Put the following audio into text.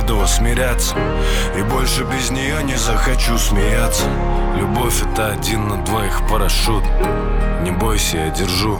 каждого смиряться, и больше без нее не захочу смеяться. Любовь — это один на двоих парашют. Не бойся, я держу.